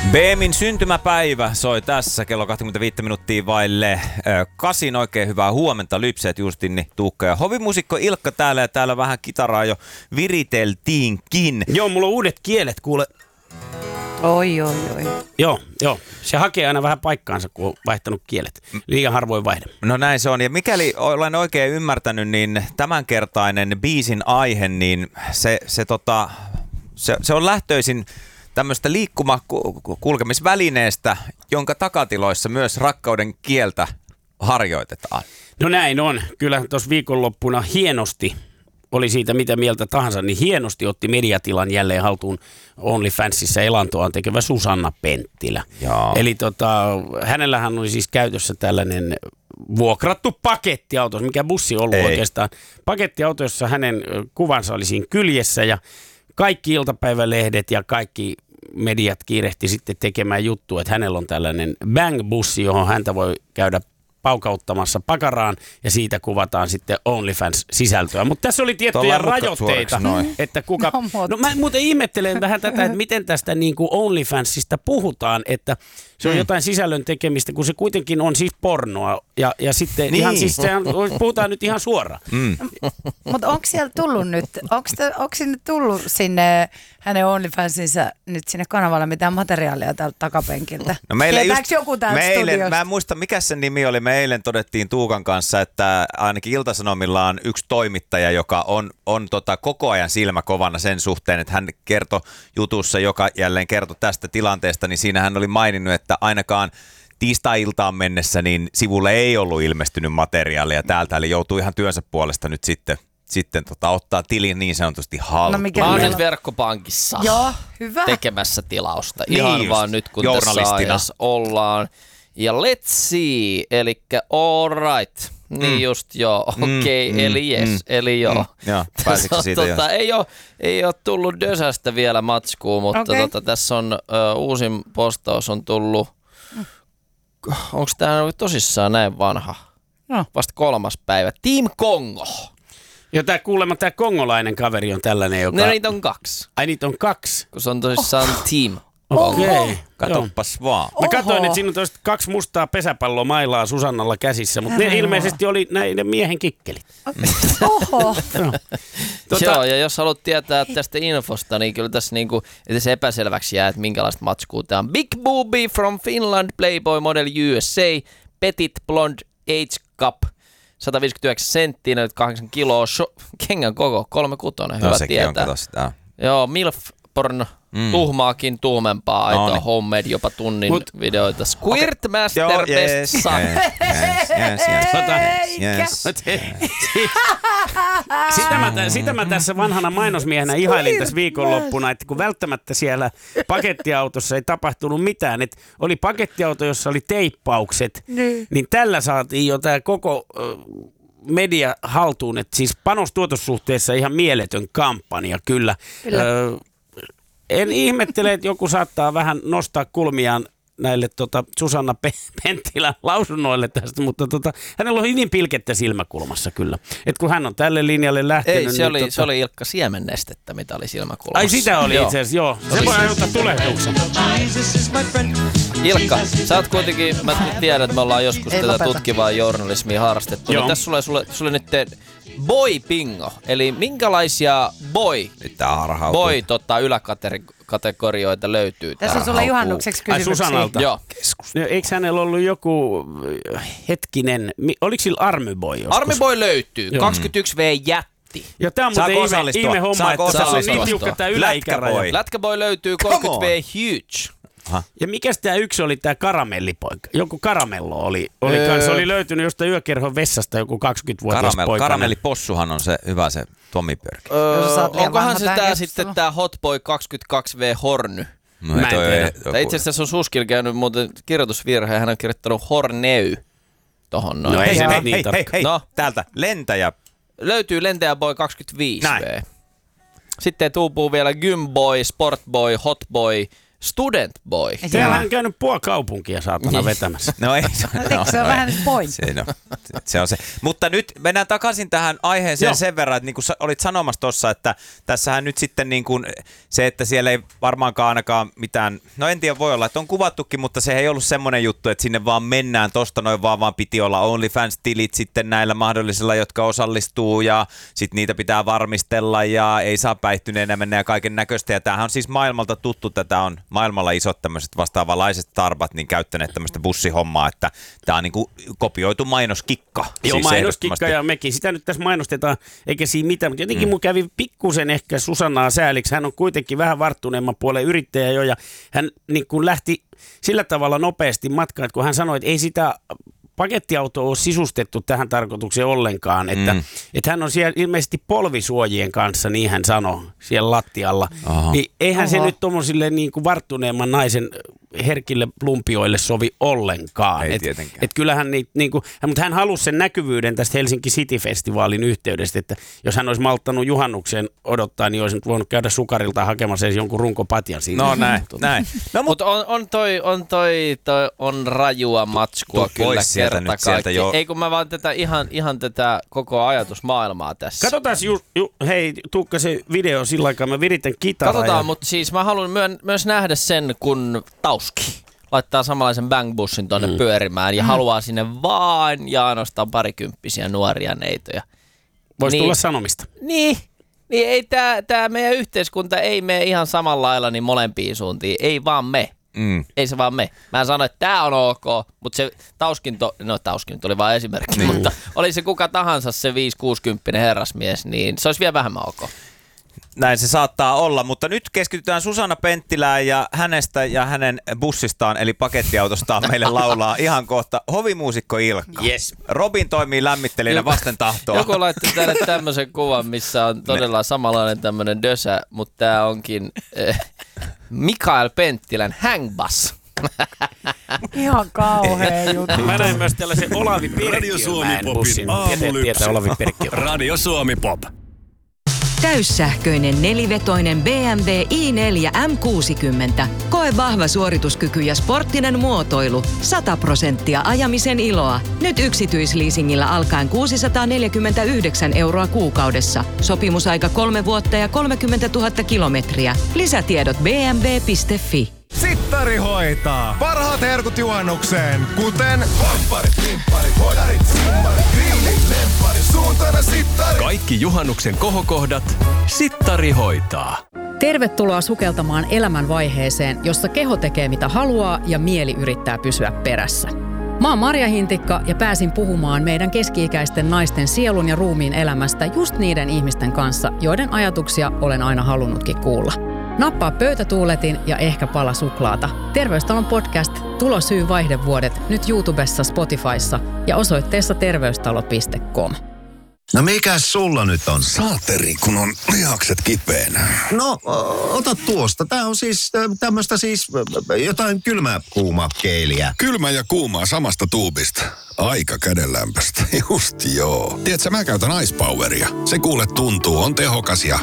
BMin syntymäpäivä soi tässä kello 25 minuuttia vaille 8. Oikein hyvää huomenta, Lypseet, Justinni, Tuukka ja hovimuusikko Ilkka täällä, ja täällä vähän kitaraa jo viriteltiinkin. Joo, mulla on uudet kielet, kuule. Oi. Joo. Se hakee aina vähän paikkaansa, kun on vaihtanut kielet. Liian harvoin vaihda. No näin se on. Ja mikäli olen oikein ymmärtänyt, niin tämänkertainen biisin aihe, niin se on lähtöisin tämmöistä kulkemisvälineestä, jonka takatiloissa myös rakkauden kieltä harjoitetaan. No näin on. Kyllä tuossa viikonloppuna hienosti, oli siitä mitä mieltä tahansa, niin hienosti otti mediatilan jälleen haltuun OnlyFansissa elantoaan tekevä Susanna Penttilä. Jaa. Eli hänellähän oli siis käytössä tällainen vuokrattu pakettiauto, mikä bussi ollut oikeastaan. Pakettiauto, jossa hänen kuvansa oli siinä kyljessä ja kaikki iltapäivälehdet ja kaikki mediat kiirehti sitten tekemään juttua, että hänellä on tällainen Bang-bussi, johon häntä voi käydä paukauttamassa pakaraan ja siitä kuvataan sitten OnlyFans-sisältöä. Mutta tässä oli tiettyjä rajoitteita, että kuka... No mä muuten ihmettelen vähän tätä, että miten tästä niin kuin OnlyFansista puhutaan, että se on jotain sisällön tekemistä, kun se kuitenkin on siis pornoa ja sitten ihan siis puhutaan nyt ihan suoraan. Mutta onko siellä tullut nyt, onko sinne tullut sinne hänen OnlyFansinsa nyt sinne kanavalle mitään materiaalia täältä takapenkiltä? No meille joku täältä studiosta? Mä en muista, mikä sen nimi oli. Me eilen todettiin Tuukan kanssa, että ainakin Ilta-Sanomilla on yksi toimittaja, joka on koko ajan silmäkovana sen suhteen, että hän kertoi jutussa, joka jälleen kertoi tästä tilanteesta, niin siinä hän oli maininnut, että ainakaan tiistai-iltaan mennessä niin sivulle ei ollut ilmestynyt materiaalia täältä, eli joutuu ihan työnsä puolesta nyt sitten ottaa tilin niin sanotusti haltuun. Mä oon nyt verkkopankissa tekemässä tilausta. Ihan vaan nyt kun tässä ajassa ollaan. Ja let's see, elikkä all right. Niin just joo, okei, eli yes, eli joo. Joo, pääsikö siitä ei ole tullut Dösästä vielä matskua, mutta tässä on uusin postaus on tullut. Onko tämä tosissaan näin vanha? No. Vasta 3. päivä. Team Kongo. Ja tämä kongolainen kaveri on tällainen, joka... No niitä on 2. Ai niitä on 2? Kun se on tosissaan Team. Okei. Katoppas vaan. Mä katsoin, että siinä on 2 mustaa pesäpallomailaa Susannalla käsissä, mutta ne ilmeisesti oli näiden miehen kikkelit. Oho. Joo, ja jos haluat tietää tästä infosta, niin kyllä tässä niinku, että se epäselväksi jää, että minkälaista matskua tämä on. Big Booby from Finland, Playboy Model USA, Petit Blonde Age Cup, 159 senttiä, 8 kiloa, kengän koko, 3/6, hyvä tietää. Joo, MILF porno. Tuhmaakin tuhmempaa, aitoa homemade, jopa tunnin videoita. Squirt Master Best Son. Sitä mä tässä vanhana mainosmiehenä ihailin tässä viikonloppuna, että kun välttämättä siellä pakettiautossa ei tapahtunut mitään, että oli pakettiauto, jossa oli teippaukset, niin tällä saatiin jo tämä koko media haltuun, että siis panostuotossuhteessa ihan mieletön kampanja kyllä. En ihmettele, että joku saattaa vähän nostaa kulmiaan näille Susanna Penttilän lausunnoille tästä, mutta hänellä on hyvin pilkettä silmäkulmassa kyllä. Et kun hän on tälle linjalle lähtenyt... Ei, se oli Ilkka siemennestettä, mitä oli silmäkulmassa. Ai sitä oli itse asiassa, joo. Se voi aiheuttaa tulehduksen. Ilkka, sä oot kuitenkin, mä tiedän, että me ollaan joskus tätä tutkivaa journalismia harrastettu. Joo. Tässä sulle nyt boy-bingo, eli minkälaisia yläkategorioita löytyy? Tässä on sulle juhannukseksi kysymyksiä. Susannalta? Joo. No, eikö hänellä ollut joku hetkinen, oliko sillä Army Boy joskus? Army Boy löytyy, 21V jätti. Ja tää on muuten ihme homma, että tässä on niin tiukka tää yläikäraja. Lätkäboy löytyy 30V huge. Aha. Ja mikäs tää yksi oli tää karamellipoika? Joku karamello oli se oli löytynyt jostain yökerhon vessasta joku 20-vuotias poika. Karamellipossuhan on se hyvä se Tommy Pörki. Onkohan se tää sitten tää Hotboy 22V Horny? No, mä en tiedä. Itse asiassa on Suskil käynyt muuten kirjoitusvirhe ja hän on kirjoittanut Horneu tohon noin. No ei se niin hei, täältä lentäjä. Löytyy Lentäjäboy 25V. Sitten tuupuu vielä Gymboy, Sportboy, Hotboy, Student Boy. Täällä on käynyt kaupunkia saatana vetämässä. No ei. Se on vähän point. Se on se. Mutta nyt mennään takaisin tähän aiheeseen sen verran, että niin kuin olit sanomassa tuossa, että tässähän nyt sitten niin kuin se, että siellä ei varmaankaan ainakaan mitään, no en tiedä, voi olla, että on kuvattukin, mutta se ei ollut semmoinen juttu, että sinne vaan mennään tosta noin vaan piti olla OnlyFans-tilit sitten näillä mahdollisilla, jotka osallistuu ja sitten niitä pitää varmistella ja ei saa päihtyneenä mennä ja kaiken näköistä. Ja tämähän on siis maailmalta tuttu, tätä on maailmalla isot tämmöiset vastaavanlaiset starbat niin käyttäneet tämmöistä bussihommaa, että tämä on niin kuin kopioitu mainoskikka. Joo, siis mainoskikka ja mekin sitä nyt tässä mainostetaan, eikä siinä mitään, mutta jotenkin mun kävi pikkusen ehkä Susannaa sääliksi. Hän on kuitenkin vähän varttuneemman puolen yrittäjä jo ja hän niin kuin lähti sillä tavalla nopeasti matkaan, että kun hän sanoi, että ei sitä pakettiauto ole sisustettu tähän tarkoitukseen ollenkaan, että hän on siellä ilmeisesti polvisuojien kanssa, niin hän sanoi, siellä lattialla. Niin eihän se nyt tommosille niin kuin varttuneemman naisen herkille plumpioille sovi ollenkaan. Ei tietenkään. Et kyllähän mutta hän halusi sen näkyvyyden tästä Helsinki City-festivaalin yhteydestä, että jos hän olisi malttanut juhannukseen odottaa, niin olisi voinut käydä sukarilta hakemassa edes jonkun runkopatjan siitä. No näin. No, mutta on rajua matskua kyllä kerta kaikki. Ei kun mä vaan ihan tätä koko ajatusmaailmaa tässä. Katsotaan hei Tuukka se video sillä aikaa, mä viritän kitaraa. Katsotaan, mutta siis mä haluan myös nähdä sen, kun Tauski laittaa samanlaisen bang-bussin tonne pyörimään ja haluaa sinne vaan ja ainoastaan parikymppisiä nuoria neitoja. Voisi tulla sanomista. Niin ei tää meidän yhteiskunta ei mene ihan samalla lailla niin molempiin suuntiin. Ei vaan me. Ei se vaan me. Mä en sano, että tää on ok, mutta se Tauskin oli vaan esimerkki, mutta oli se kuka tahansa se 5-60 herrasmies, niin se olisi vielä vähemmän ok. Näin se saattaa olla, mutta nyt keskitytään Susanna Penttilään ja hänestä ja hänen bussistaan eli pakettiautostaan meille laulaa ihan kohta hovimuusikko Ilkka. Yes. Robin toimii lämmittelijänä vasten tahtoa. Joku laittoi tänne tämmöisen kuvan, missä on todella samanlainen tämmöinen dösä, mutta tää onkin Mikael Penttilän hangbass. Ihan kauhea juttu. Mä näin myös tällaisen Olavi Pirkkiömäen bussin. Tietää Olavi Pirkkiömäen. Radio Suomi Pop. Täyssähköinen nelivetoinen BMW i4 M60. Koe vahva suorituskyky ja sporttinen muotoilu. 100% ajamisen iloa. Nyt yksityisleasingillä alkaen 649 € kuukaudessa. Sopimusaika 3 vuotta ja 30 000 kilometriä. Lisätiedot bmw.fi. Sittari hoitaa. Parhaat herkut juhannukseen, kuten pompparit, limpparit, hodarit, simmarit, grillit, lempparit, suuntana sittari. Kaikki juhannuksen kohokohdat Sittari hoitaa. Tervetuloa sukeltamaan elämänvaiheeseen, jossa keho tekee mitä haluaa ja mieli yrittää pysyä perässä. Mä oon Marja Hintikka ja pääsin puhumaan meidän keski-ikäisten naisten sielun ja ruumiin elämästä just niiden ihmisten kanssa, joiden ajatuksia olen aina halunnutkin kuulla. Nappaa pöytätuuletin ja ehkä pala suklaata. Terveystalon podcast Tulosyy vaihdevuodet nyt YouTubessa, Spotifyssa ja osoitteessa terveystalo.com. No mikäs sulla nyt on? Saateri, kun on lihakset kipeänä. No, ota tuosta. Tää on siis tämmöstä jotain kylmä-kuuma-keeliä. Kylmä ja kuumaa samasta tuubista. Aika kädenlämpöistä. Just joo. Tiedätkö, mä käytän Ice Poweria. Se kuule tuntuu, on tehokas ja